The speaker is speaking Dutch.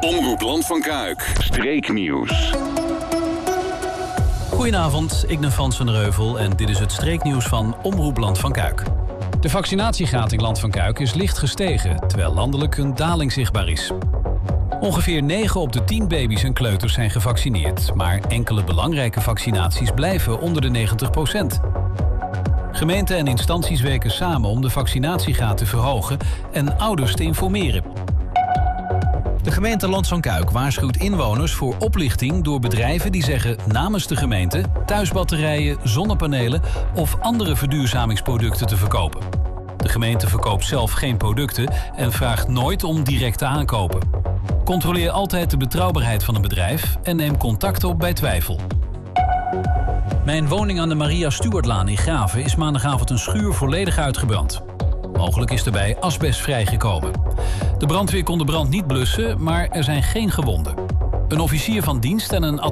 Omroep Land van Kuik. Streeknieuws. Goedenavond, ik ben Frans van der Heuvel en dit is het streeknieuws van Omroep Land van Kuik. De vaccinatiegraad in Land van Kuik is licht gestegen, terwijl landelijk een daling zichtbaar is. Ongeveer 9 op de 10 baby's en kleuters zijn gevaccineerd, maar enkele belangrijke vaccinaties blijven onder de 90%. Gemeenten en instanties werken samen om de vaccinatiegraad te verhogen en ouders te informeren. De gemeente Land van Kuik waarschuwt inwoners voor oplichting door bedrijven die zeggen namens de gemeente thuisbatterijen, zonnepanelen of andere verduurzamingsproducten te verkopen. De gemeente verkoopt zelf geen producten en vraagt nooit om direct te aankopen. Controleer altijd de betrouwbaarheid van een bedrijf en neem contact op bij twijfel. Mijn woning aan de Maria Stuartlaan in Graven is maandagavond een schuur volledig uitgebrand. Mogelijk is erbij asbest vrijgekomen. De brandweer kon de brand niet blussen, maar er zijn geen gewonden. Een officier van dienst en een